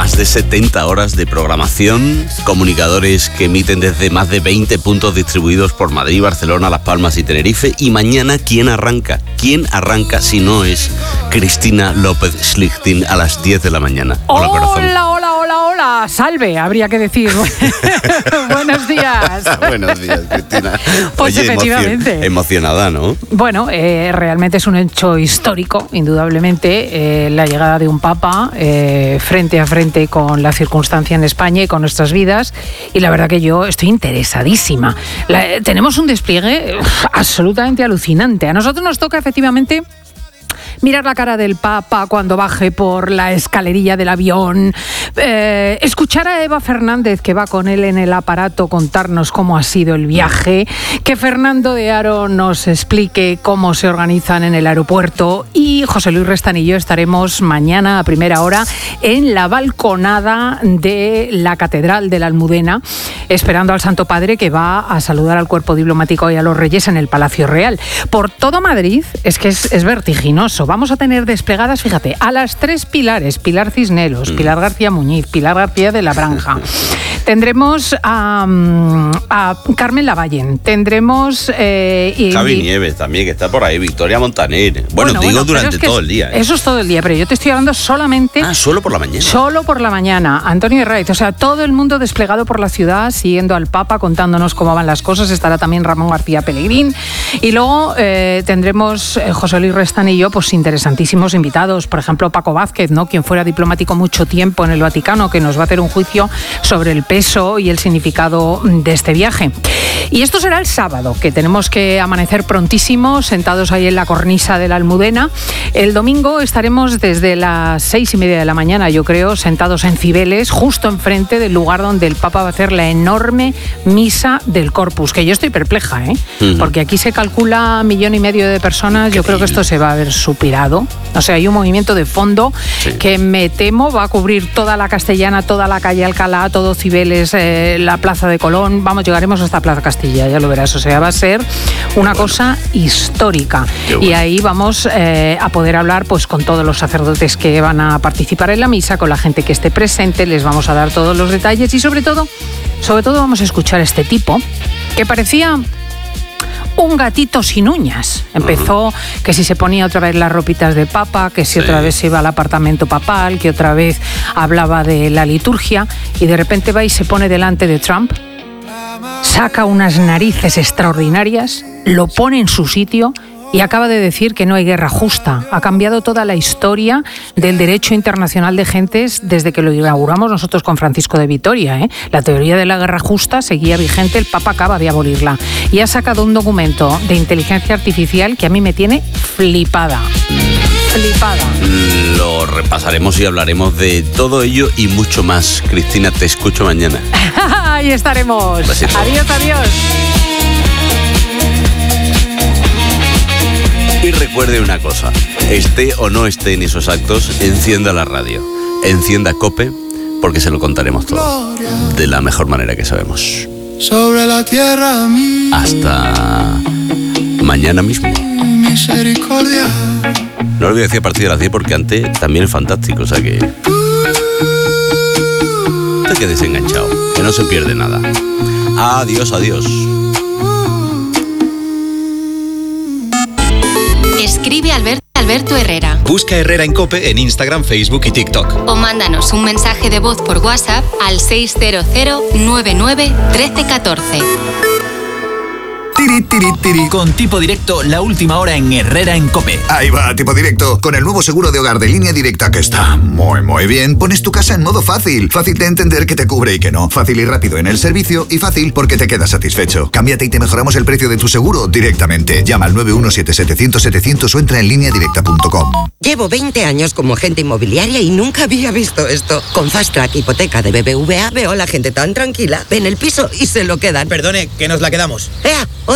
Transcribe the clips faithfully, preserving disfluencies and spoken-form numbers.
más de setenta horas de programación, comunicadores que emiten desde más de veinte puntos distribuidos por Madrid, Barcelona, Las Palmas y Tenerife. Y mañana, ¿quién arranca? ¿Quién arranca si no es Cristina López Schlichting a las diez de la mañana? Hola, corazón. Hola, hola, hola, hola. Salve, habría que decir. Buenos días. Buenos días, Cristina. Pues Oye, efectivamente. Emocion- emocionada, ¿no? Bueno, eh, realmente es un hecho histórico, indudablemente, eh, la llegada de un papa eh, frente a frente con la circunstancia en España y con nuestras vidas. Y la verdad que yo estoy interesadísima. La, eh, tenemos un despliegue uf, absolutamente alucinante. A nosotros nos toca efectivamente mirar la cara del Papa cuando baje por la escalerilla del avión, eh, escuchar a Eva Fernández, que va con él en el aparato, contarnos cómo ha sido el viaje, que Fernando de Aro nos explique cómo se organizan en el aeropuerto, y José Luis Restán y yo estaremos mañana a primera hora en la balconada de la Catedral de la Almudena, esperando al Santo Padre, que va a saludar al cuerpo diplomático y a los reyes en el Palacio Real. Por todo Madrid es que es, es vertiginoso. Vamos a tener desplegadas, fíjate, a las tres Pilares: Pilar Cisneros, Pilar García Muñiz, Pilar García de la Branja. Tendremos a, a Carmen Lavallén, tendremos... Eh, y, Javi Nieves también, que está por ahí, Victoria Montaner. Bueno, bueno digo bueno, durante es todo el día. ¿eh? Eso es todo el día, pero yo te estoy hablando solamente... Ah, solo por la mañana. Solo por la mañana. Antonio Herraiz, o sea, todo el mundo desplegado por la ciudad, siguiendo al Papa, contándonos cómo van las cosas. Estará también Ramón García Pellegrín. Y luego eh, tendremos eh, José Luis Restán y yo, pues interesantísimos invitados. Por ejemplo, Paco Vázquez, ¿no? Quien fuera diplomático mucho tiempo en el Vaticano, que nos va a hacer un juicio sobre el peso y el significado de este viaje. Y esto será el sábado, que tenemos que amanecer prontísimo, sentados ahí en la cornisa de la Almudena. El domingo estaremos desde las seis y media de la mañana, yo creo, sentados en Cibeles, justo enfrente del lugar donde el Papa va a hacer la enorme misa del Corpus, que yo estoy perpleja, ¿eh? Uh-huh. Porque aquí se calcula millón y medio de personas. Yo creo que esto se va a ver superado. O sea, hay un movimiento de fondo sí. que me temo va a cubrir toda la Castellana, toda la calle Alcalá, todo Cibeles, eh, la Plaza de Colón. Vamos, llegaremos hasta Plaza Castilla, ya lo verás. O sea, va a ser una bueno. cosa histórica. Bueno. Y ahí vamos eh, a poder hablar pues con todos los sacerdotes que van a participar en la misa, con la gente que esté presente, les vamos a dar todos los detalles y sobre todo, sobre todo vamos a escuchar a este tipo que parecía un gatito sin uñas. Empezó uh-huh. que si se ponía otra vez las ropitas de papa, que si sí. otra vez se iba al apartamento papal, que otra vez hablaba de la liturgia, y de repente va y se pone delante de Trump, saca unas narices extraordinarias, lo pone en su sitio y acaba de decir que no hay guerra justa. Ha cambiado toda la historia del derecho internacional de gentes desde que lo inauguramos nosotros con Francisco de Vitoria, ¿eh? La teoría de la guerra justa seguía vigente, el Papa acaba de abolirla. Y ha sacado un documento de inteligencia artificial que a mí me tiene flipada. Flipada. Lo repasaremos y hablaremos de todo ello y mucho más. Cristina, te escucho mañana. Ahí estaremos. Besito. Adiós, adiós. Y recuerde una cosa, esté o no esté en esos actos, encienda la radio, encienda COPE, porque se lo contaremos todo, de la mejor manera que sabemos. Sobre la tierra mi hasta mañana mismo. Misericordia. No lo voy a decir a partir de las diez porque antes también es fantástico, o sea que... te quedes enganchado, que no se pierde nada. Adiós, adiós. Escribe a Albert, Alberto Herrera. Busca Herrera en COPE en Instagram, Facebook y TikTok. O mándanos un mensaje de voz por WhatsApp al seis cero cero nueve nueve uno tres uno cuatro. Tiri, tiri, tiri. Con Tipo Directo, la última hora en Herrera en COPE. Ahí va, Tipo Directo. Con el nuevo seguro de hogar de Línea Directa, que está muy, muy bien, pones tu casa en modo fácil. Fácil de entender que te cubre y que no. Fácil y rápido en el servicio y fácil porque te quedas satisfecho. Cámbiate y te mejoramos el precio de tu seguro directamente. Llama al nueve uno siete setecientos setecientos o entra en línea directa punto com. Llevo veinte años como agente inmobiliaria y nunca había visto esto. Con Fast Track Hipoteca de B B V A veo a la gente tan tranquila. Ven el piso y se lo quedan. Perdone, que nos la quedamos. ¡Ea! ¡Otra!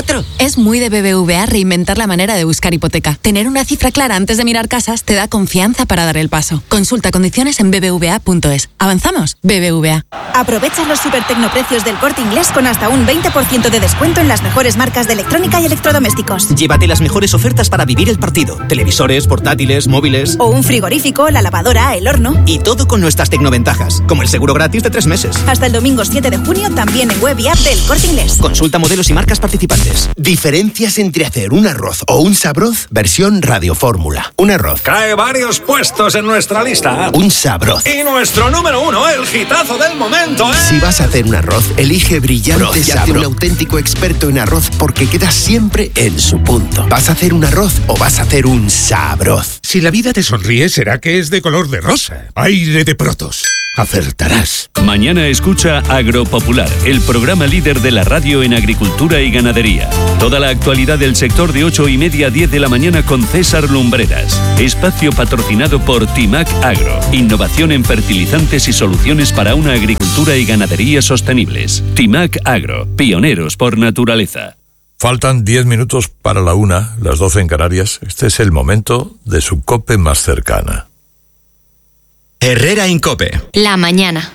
otro. Es muy de B B V A reinventar la manera de buscar hipoteca. Tener una cifra clara antes de mirar casas te da confianza para dar el paso. Consulta condiciones en b b v a punto es. ¿Avanzamos? B B V A. Aprovecha los super tecnoprecios del Corte Inglés con hasta un veinte por ciento de descuento en las mejores marcas de electrónica y electrodomésticos. Llévate las mejores ofertas para vivir el partido. Televisores, portátiles, móviles... O un frigorífico, la lavadora, el horno... Y todo con nuestras tecnoventajas, como el seguro gratis de tres meses. Hasta el domingo siete de junio, también en web y app del Corte Inglés. Consulta modelos y marcas participantes. Diferencias entre hacer un arroz o un sabroz, versión Radio Fórmula. Un arroz. Cae varios puestos en nuestra lista. Un sabroz. Y nuestro número uno, el hitazo del momento, ¿eh? Si vas a hacer un arroz, elige Brillante y hazte un auténtico experto en arroz porque queda siempre en su punto. ¿Vas a hacer un arroz o vas a hacer un sabroz? Si la vida te sonríe, será que es de color de rosa. Aire de Protos. Acertarás. Mañana escucha Agropopular, el programa líder de la radio en agricultura y ganadería. Toda la actualidad del sector de ocho y media a diez de la mañana con César Lumbreras. Espacio patrocinado por Timac Agro. Innovación en fertilizantes y soluciones para una agricultura y ganadería sostenibles. Timac Agro, pioneros por naturaleza. Faltan diez minutos para la una, las doce en Canarias. Este es el momento de su COPE más cercana. Herrera Incope. La mañana.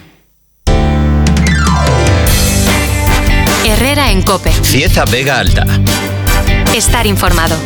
Herrera en Cope. Cieza Vega Alta. Estar informado.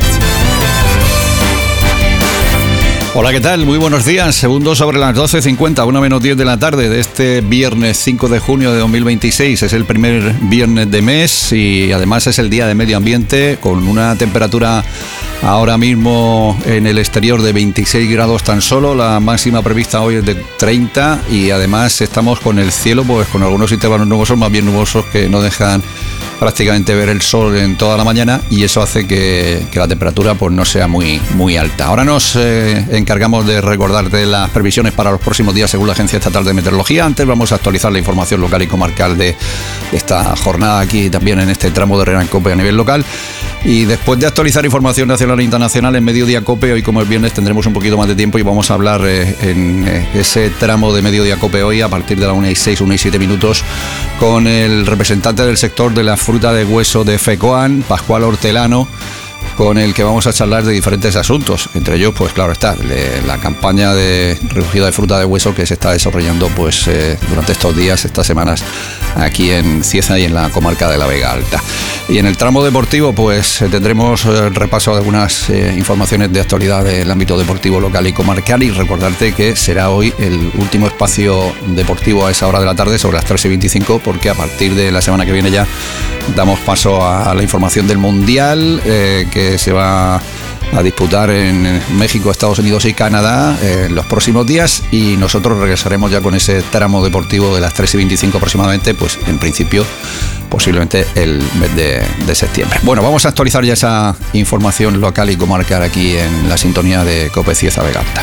Hola, ¿qué tal? Muy buenos días. Segundo sobre las doce cincuenta, una menos diez de la tarde de este viernes cinco de junio de dos mil veintiséis. Es el primer viernes de mes y además es el día de medio ambiente con una temperatura ahora mismo en el exterior de veintiséis grados tan solo. La máxima prevista hoy es de treinta y además estamos con el cielo pues con algunos intervalos nubosos, más bien nubosos, que no dejan prácticamente ver el sol en toda la mañana y eso hace que, que la temperatura pues no sea muy, muy alta. Ahora nos eh, encargamos de recordarte las previsiones para los próximos días según la Agencia Estatal de Meteorología. Antes vamos a actualizar la información local y comarcal de esta jornada aquí también en este tramo de Herrera en Cope a nivel local. Y después de actualizar información nacional e internacional en Mediodía Cope, hoy como es viernes tendremos un poquito más de tiempo y vamos a hablar eh, en eh, ese tramo de Mediodía Cope hoy a partir de la una y seis, una y siete minutos con el representante del sector de la fruta de hueso de FECOAN, Pascual Hortelano, con el que vamos a charlar de diferentes asuntos. Entre ellos, pues claro está, le, la campaña de recogida de fruta de hueso que se está desarrollando pues eh, durante estos días, estas semanas, aquí en Cieza y en la comarca de la Vega Alta. Y en el tramo deportivo, pues eh, tendremos el repaso de algunas eh, informaciones de actualidad del ámbito deportivo local y comarcal y recordarte que será hoy el último espacio deportivo a esa hora de la tarde, sobre las tres y veinticinco, porque a partir de la semana que viene ya damos paso a, a la información del Mundial eh, que se va a disputar en México, Estados Unidos y Canadá eh, en los próximos días y nosotros regresaremos ya con ese tramo deportivo de las tres y veinticinco aproximadamente, pues en principio posiblemente el mes de, de septiembre. Bueno, vamos a actualizar ya esa información local y comarcal aquí en la sintonía de Cope Cieza Vega Alta.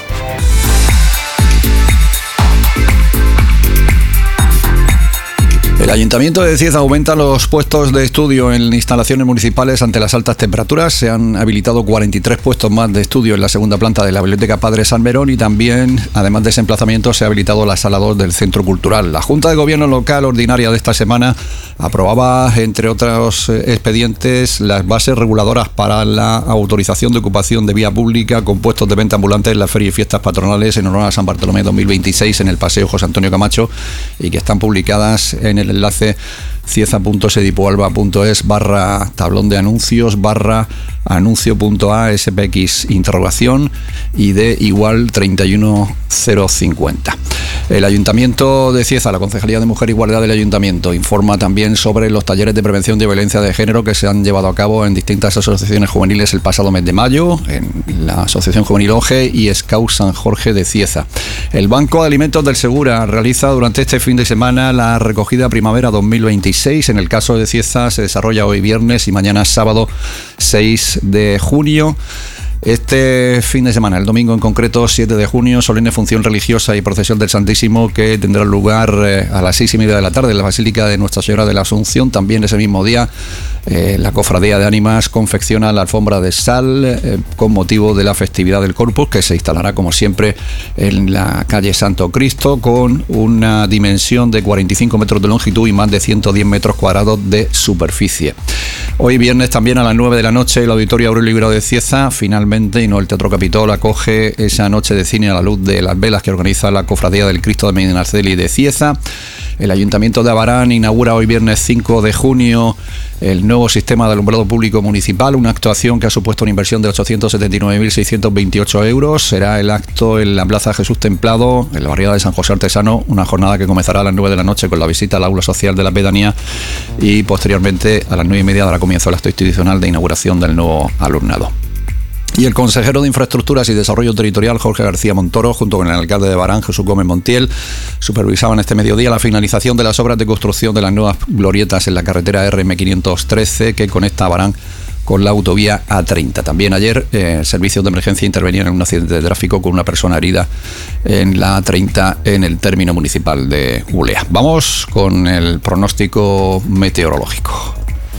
El Ayuntamiento de Cieza aumenta los puestos de estudio en instalaciones municipales ante las altas temperaturas. Se han habilitado cuarenta y tres puestos más de estudio en la segunda planta de la Biblioteca Padre Salmerón y también, además de ese emplazamiento, se ha habilitado la sala dos del Centro Cultural. La Junta de Gobierno Local ordinaria de esta semana aprobaba, entre otros expedientes, las bases reguladoras para la autorización de ocupación de vía pública con puestos de venta ambulantes en las ferias y fiestas patronales en honor a San Bartolomé dos mil veintiséis en el Paseo José Antonio Camacho y que están publicadas en el enlace cieza.sedipualba.es barra tablón de anuncios barra anuncio.a spx interrogación y de igual treinta y uno cero cincuenta. El Ayuntamiento de Cieza, la Concejalía de Mujer e Igualdad del Ayuntamiento, informa también sobre los talleres de prevención de violencia de género que se han llevado a cabo en distintas asociaciones juveniles el pasado mes de mayo, en la Asociación Juvenil OGE y Scout San Jorge de Cieza. El Banco de Alimentos del Segura realiza durante este fin de semana la recogida primavera dos mil veintiséis. En el caso de Cieza se desarrolla hoy viernes y mañana sábado seis de junio. Este fin de semana, el domingo en concreto, siete de junio, solemne función religiosa y procesión del Santísimo que tendrá lugar eh, a las seis y media de la tarde en la Basílica de Nuestra Señora de la Asunción. También ese mismo día, eh, la Cofradía de Ánimas confecciona la alfombra de sal eh, con motivo de la festividad del Corpus, que se instalará como siempre en la calle Santo Cristo, con una dimensión de cuarenta y cinco metros de longitud y más de ciento diez metros cuadrados de superficie. Hoy viernes también a las nueve de la noche el Auditorio Aurelio Libero de Cieza, finalmente, y no el Teatro Capitol, acoge esa noche de cine a la luz de las velas que organiza la Cofradía del Cristo de Medinaceli de Cieza. El Ayuntamiento de Abarán inaugura hoy viernes cinco de junio el nuevo sistema de alumbrado público municipal, una actuación que ha supuesto una inversión de ochocientos setenta y nueve mil seiscientos veintiocho euros. Será el acto en la Plaza Jesús Templado, en la barriada de San José Artesano, una jornada que comenzará a las nueve de la noche con la visita al aula social de la pedanía y posteriormente a las nueve y media dará comienzo el acto institucional de inauguración del nuevo alumnado. Y el consejero de Infraestructuras y Desarrollo Territorial, Jorge García Montoro, junto con el alcalde de Abarán, Jesús Gómez Montiel, supervisaban este mediodía la finalización de las obras de construcción de las nuevas glorietas en la carretera R M quinientos trece que conecta Abarán con la autovía A treinta. También ayer, eh, servicios de emergencia intervenían en un accidente de tráfico con una persona herida en la A treinta en el término municipal de Ulea. Vamos con el pronóstico meteorológico.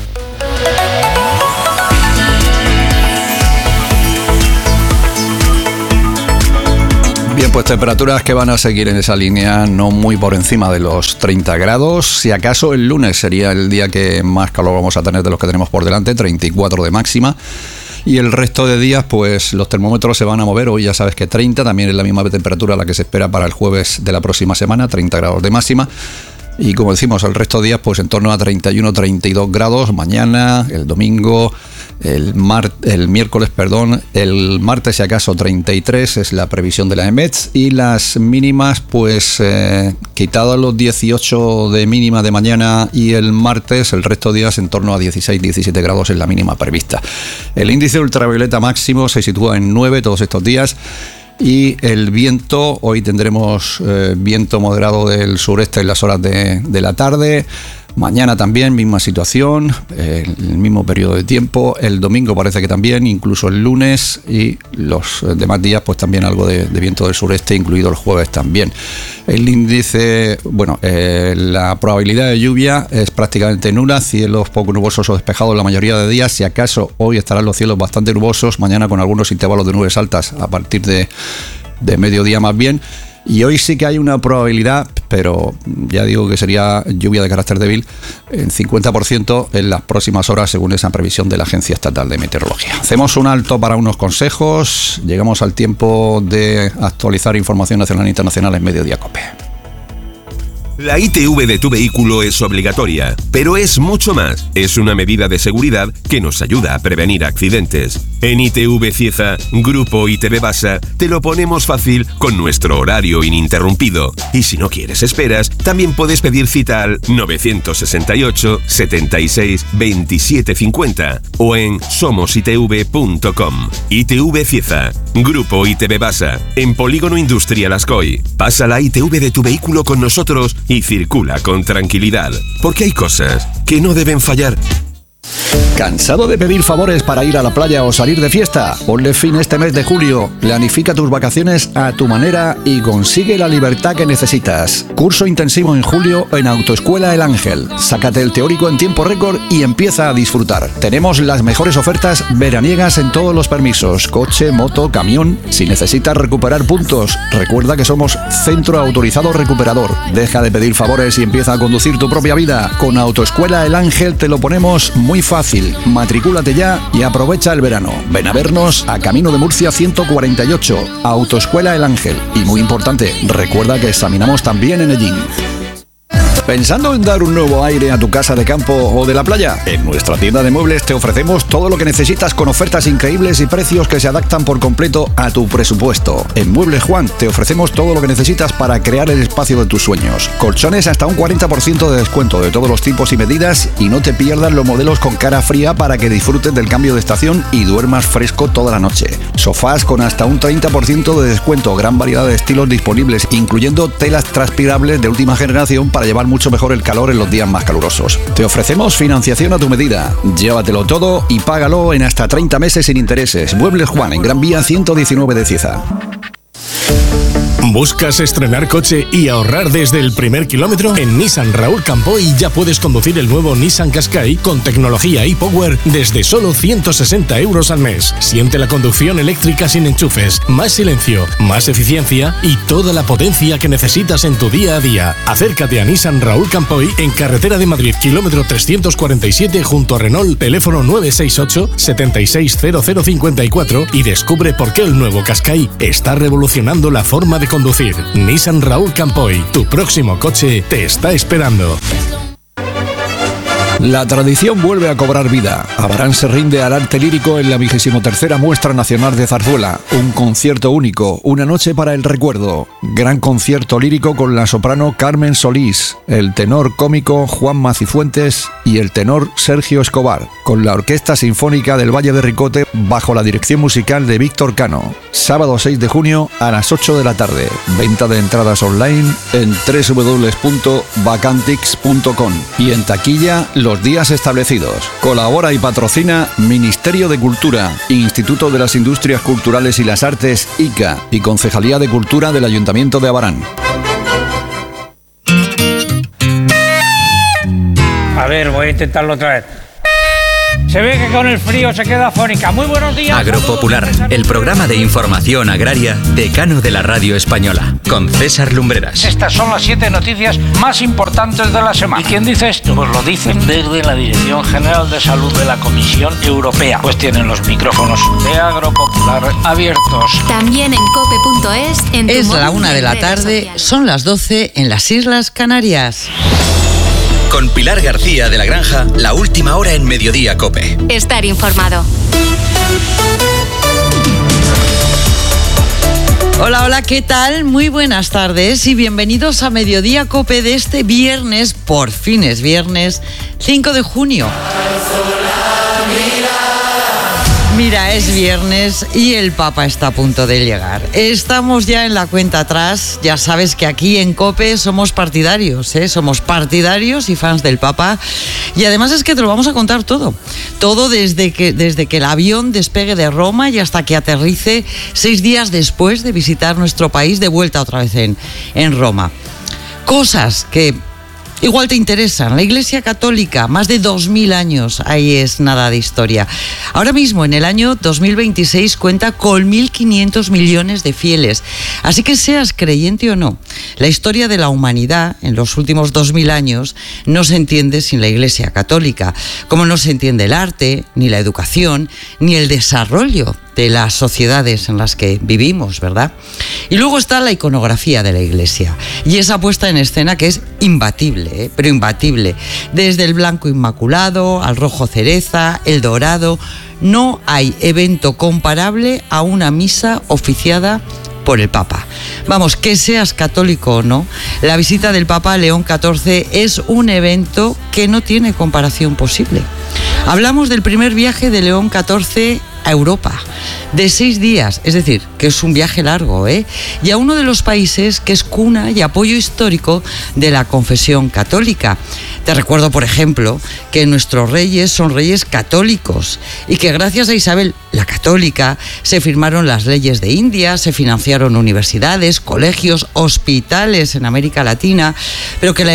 Bien, pues temperaturas que van a seguir en esa línea, no muy por encima de los treinta grados. Si acaso el lunes sería el día que más calor vamos a tener de los que tenemos por delante, treinta y cuatro de máxima. Y el resto de días, pues los termómetros se van a mover. Hoy ya sabes que treinta, también es la misma temperatura la que se espera para el jueves de la próxima semana, treinta grados de máxima. Y como decimos, el resto de días, pues en torno a treinta y uno, treinta y dos grados. Mañana, el domingo, el, mar, el miércoles, perdón, el martes, si acaso, treinta y tres es la previsión de la EMETS. Y las mínimas, pues eh, quitados los dieciocho de mínima de mañana y el martes, el resto de días en torno a dieciséis, diecisiete grados es la mínima prevista. El índice ultravioleta máximo se sitúa en nueve todos estos días. Y el viento, hoy tendremos eh, viento moderado del sureste en las horas de, de la tarde. Mañana también, misma situación, eh, el mismo periodo de tiempo. El domingo parece que también, incluso el lunes, y los demás días pues también algo de, de viento del sureste, incluido el jueves también. El índice, bueno, eh, la probabilidad de lluvia es prácticamente nula, cielos poco nubosos o despejados la mayoría de días. Si acaso hoy estarán los cielos bastante nubosos, mañana con algunos intervalos de nubes altas a partir de, de mediodía más bien. Y hoy sí que hay una probabilidad, pero ya digo que sería lluvia de carácter débil, en cincuenta por ciento en las próximas horas, según esa previsión de la Agencia Estatal de Meteorología. Hacemos un alto para unos consejos. Llegamos al tiempo de actualizar información nacional e internacional en Mediodía COPE. La I T V de tu vehículo es obligatoria, pero es mucho más. Es una medida de seguridad que nos ayuda a prevenir accidentes. En I T V Cieza, Grupo I T V Basa, te lo ponemos fácil con nuestro horario ininterrumpido. Y si no quieres esperas, también puedes pedir cita al novecientos sesenta y ocho, setenta y seis, veintisiete cincuenta o en somos i t v punto com. I T V Cieza, Grupo I T V Basa, en Polígono Industrial Ascoy. Pasa la I T V de tu vehículo con nosotros y circula con tranquilidad, porque hay cosas que no deben fallar. ¿Cansado de pedir favores para ir a la playa o salir de fiesta? Ponle fin este mes de julio, planifica tus vacaciones a tu manera y consigue la libertad que necesitas. Curso intensivo en julio en Autoescuela El Ángel. Sácate el teórico en tiempo récord y empieza a disfrutar. Tenemos las mejores ofertas veraniegas en todos los permisos, coche, moto, camión. Si necesitas recuperar puntos, recuerda que somos Centro Autorizado Recuperador. Deja de pedir favores y empieza a conducir tu propia vida. Con Autoescuela El Ángel te lo ponemos muy fácil. Matricúlate ya y aprovecha el verano. Ven a vernos a Camino de Murcia ciento cuarenta y ocho, Autoescuela El Ángel. Y muy importante, recuerda que examinamos también en Ellín. ¿Pensando en dar un nuevo aire a tu casa de campo o de la playa? En nuestra tienda de muebles te ofrecemos todo lo que necesitas con ofertas increíbles y precios que se adaptan por completo a tu presupuesto. En Muebles Juan te ofrecemos todo lo que necesitas para crear el espacio de tus sueños. Colchones hasta un cuarenta por ciento de descuento de todos los tipos y medidas, y no te pierdas los modelos con cara fría para que disfrutes del cambio de estación y duermas fresco toda la noche. Sofás con hasta un treinta por ciento de descuento, gran variedad de estilos disponibles, incluyendo telas transpirables de última generación para llevar mucho mucho mejor el calor en los días más calurosos. Te ofrecemos financiación a tu medida. Llévatelo todo y págalo en hasta treinta meses sin intereses. Muebles Juan, en Gran Vía ciento diecinueve de Cieza. ¿Buscas estrenar coche y ahorrar desde el primer kilómetro? En Nissan Raúl Campoy ya puedes conducir el nuevo Nissan Qashqai con tecnología e-Power desde solo ciento sesenta euros al mes. Siente la conducción eléctrica sin enchufes, más silencio, más eficiencia y toda la potencia que necesitas en tu día a día. Acércate a Nissan Raúl Campoy en Carretera de Madrid, kilómetro trescientos cuarenta y siete junto a Renault, teléfono nueve seis ocho, siete seis cero cero cinco cuatro y descubre por qué el nuevo Qashqai está revolucionando la forma de conducir. Nissan Raúl Campoy, tu próximo coche te está esperando. La tradición vuelve a cobrar vida. Abarán se rinde al arte lírico en la vigésimo tercera Muestra Nacional de Zarzuela. Un concierto único, una noche para el recuerdo. Gran concierto lírico con la soprano Carmen Solís, el tenor cómico Juan Macifuentes y el tenor Sergio Escobar, con la Orquesta Sinfónica del Valle de Ricote bajo la dirección musical de Víctor Cano. Sábado seis de junio a las ocho de la tarde. Venta de entradas online en doble u doble u doble u punto vacantix punto com y en taquilla los días establecidos. Colabora y patrocina Ministerio de Cultura, Instituto de las Industrias Culturales y las Artes, I C A, y Concejalía de Cultura del Ayuntamiento de Abarán. A ver, voy a intentarlo otra vez. Se ve que con el frío se queda afónica. Muy buenos días. Agropopular, el programa de información agraria decano de la radio española, con César Lumbreras. Estas son las siete noticias más importantes de la semana. ¿Y quién dice esto? Pues lo dicen desde la Dirección General de Salud de la Comisión Europea. Pues tienen los micrófonos de Agropopular abiertos. También en cope punto es. En es la una de la tarde, sociales. Son las doce en las Islas Canarias. Con Pilar García de la Granja, la última hora en Mediodía Cope. Estar informado. Hola, hola, ¿qué tal? Muy buenas tardes y bienvenidos a Mediodía Cope de este viernes, por fin es viernes, cinco de junio. Mira, es viernes y el Papa está a punto de llegar. Estamos ya en la cuenta atrás. Ya sabes que aquí en COPE somos partidarios, ¿eh? Somos partidarios y fans del Papa. Y además es que te lo vamos a contar todo. Todo desde que, desde que el avión despegue de Roma y hasta que aterrice seis días después de visitar nuestro país, de vuelta otra vez en, en Roma. Cosas que igual te interesan. La Iglesia Católica, más de dos mil años, ahí es nada de historia. Ahora mismo, en el año dos mil veintiséis, cuenta con mil quinientos millones de fieles. Así que seas creyente o no, la historia de la humanidad en los últimos dos mil años no se entiende sin la Iglesia Católica, como no se entiende el arte, ni la educación, ni el desarrollo de las sociedades en las que vivimos, ¿verdad? Y luego está la iconografía de la Iglesia y esa puesta en escena que es imbatible, ¿eh? Pero imbatible. Desde el blanco inmaculado al rojo cereza, el dorado, no hay evento comparable a una misa oficiada por el Papa. Vamos, que seas católico o no, la visita del Papa León catorce es un evento que no tiene comparación posible. Hablamos del primer viaje de León catorce a Europa, de seis días, es decir, que es un viaje largo, ¿eh? Y a uno de los países que es cuna y apoyo histórico de la confesión católica. Te recuerdo, por ejemplo, que nuestros reyes son reyes católicos y que gracias a Isabel la Católica se firmaron las leyes de India, se financiaron universidades, colegios, hospitales en América Latina, pero que la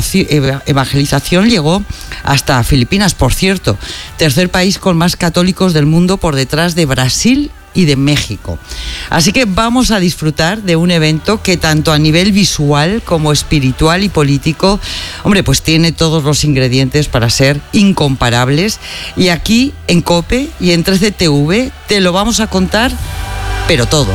evangelización llegó hasta Filipinas, por cierto, tercer país con más católicos del mundo por detrás de Brasil y de México. Así que vamos a disfrutar de un evento que tanto a nivel visual como espiritual y político, hombre, pues tiene todos los ingredientes para ser incomparables. Y aquí en COPE y en trece T V te lo vamos a contar, pero todo.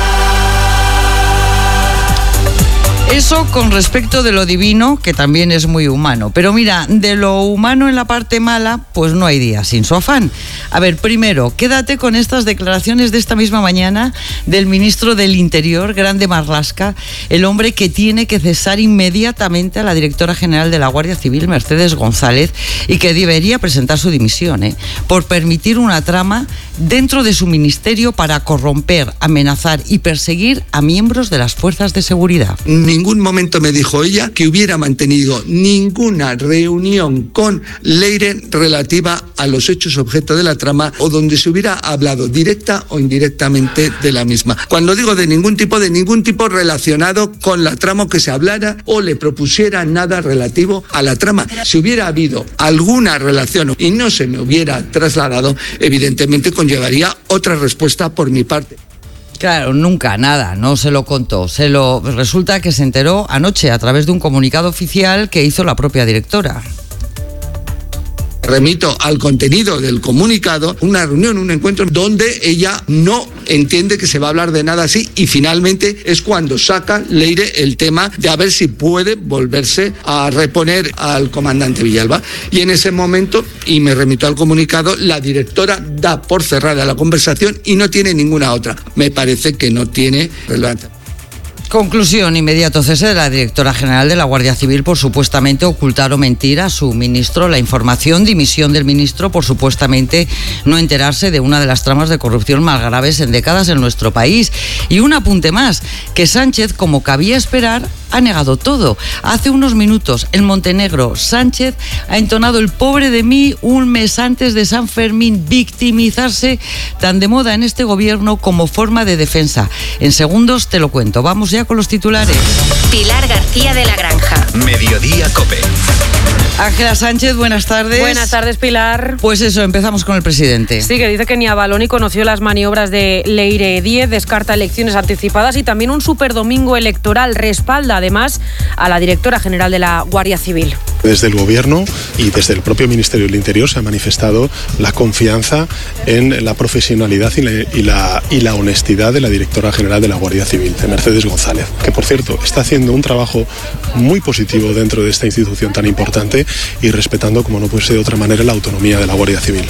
Eso con respecto de lo divino, que también es muy humano. Pero mira, de lo humano en la parte mala, pues no hay día sin su afán. A ver, primero, quédate con estas declaraciones de esta misma mañana del ministro del Interior, Grande Marlaska, el hombre que tiene que cesar inmediatamente a la directora general de la Guardia Civil, Mercedes González, y que debería presentar su dimisión, ¿eh? por permitir una trama dentro de su ministerio para corromper, amenazar y perseguir a miembros de las fuerzas de seguridad. Ningún ningún momento me dijo ella que hubiera mantenido ninguna reunión con Leire relativa a los hechos objeto de la trama o donde se hubiera hablado directa o indirectamente de la misma. Cuando digo de ningún tipo, de ningún tipo relacionado con la trama, que se hablara o le propusiera nada relativo a la trama. Si hubiera habido alguna relación y no se me hubiera trasladado, evidentemente conllevaría otra respuesta por mi parte. Claro, nunca, nada, no se lo contó. Se lo resulta que se enteró anoche a través de un comunicado oficial que hizo la propia directora. Remito al contenido del comunicado, una reunión, un encuentro donde ella no entiende que se va a hablar de nada así y finalmente es cuando saca Leire el tema de a ver si puede volverse a reponer al comandante Villalba. Y en ese momento, y me remito al comunicado, la directora da por cerrada la conversación y no tiene ninguna otra. Me parece que no tiene relevancia. Conclusión: inmediato cese de la directora general de la Guardia Civil por supuestamente ocultar o mentir a su ministro la información, dimisión del ministro por supuestamente no enterarse de una de las tramas de corrupción más graves en décadas en nuestro país. Y un apunte más, que Sánchez, como cabía esperar, ha negado todo. Hace unos minutos en Montenegro, Sánchez ha entonado el pobre de mí un mes antes de San Fermín, victimizarse tan de moda en este gobierno como forma de defensa. En segundos te lo cuento. Vamos ya con los titulares. Pilar García de la Granja. Mediodía Cope. Ángela Sánchez, buenas tardes. Buenas tardes, Pilar. Pues eso, empezamos con el presidente. Sí, que dice que ni Avaloni conoció las maniobras de Leire Díez, descarta elecciones anticipadas y también un superdomingo electoral. Respalda además a la directora general de la Guardia Civil. Desde el Gobierno y desde el propio Ministerio del Interior se ha manifestado la confianza en la profesionalidad y la, y la, y la honestidad de la directora general de la Guardia Civil, de Mercedes González, que por cierto está haciendo un trabajo muy positivo dentro de esta institución tan importante y respetando, como no puede ser de otra manera, la autonomía de la Guardia Civil.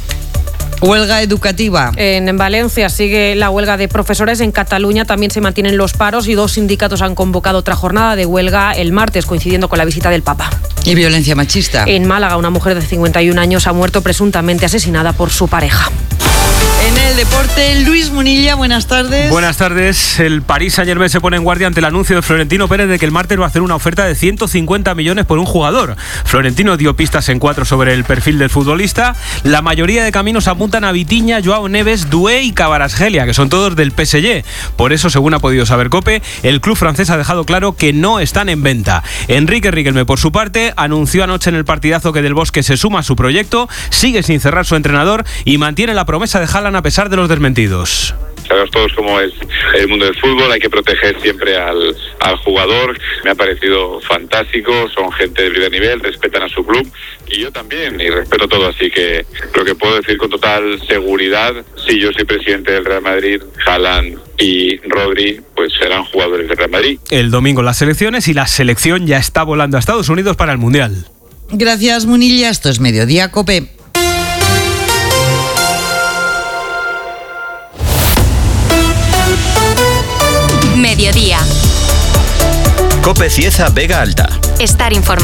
Huelga educativa. En Valencia sigue la huelga de profesores. En Cataluña también se mantienen los paros y dos sindicatos han convocado otra jornada de huelga el martes, coincidiendo con la visita del Papa. Y violencia machista. En Málaga, una mujer de cincuenta y un años ha muerto presuntamente asesinada por su pareja. En el deporte, Luis Munilla, buenas tardes. Buenas tardes. El Paris Saint-Germain se pone en guardia ante el anuncio de Florentino Pérez de que el martes va a hacer una oferta de ciento cincuenta millones por un jugador. Florentino dio pistas en cuatro sobre el perfil del futbolista. La mayoría de caminos apuntan a Vitinha, Joao Neves, Doué y Kvaratskhelia, que son todos del P S G. Por eso, según ha podido saber COPE, el club francés ha dejado claro que no están en venta. Enrique Riquelme, por su parte, anunció anoche en el partidazo que Del Bosque se suma a su proyecto, sigue sin cerrar su entrenador y mantiene la promesa de Haaland a pesar de los desmentidos. Sabemos todos cómo es el mundo del fútbol, hay que proteger siempre al, al jugador. Me ha parecido fantástico, son gente de primer nivel, respetan a su club y yo también, y respeto todo, así que lo que puedo decir con total seguridad, si yo soy presidente del Real Madrid, Haaland y Rodri, pues serán jugadores del Real Madrid. El domingo las selecciones y la selección ya está volando a Estados Unidos para el Mundial. Gracias, Munilla. Esto es Mediodía Cope. Mediodía. Cope Cieza Vega Alta. Estar informado.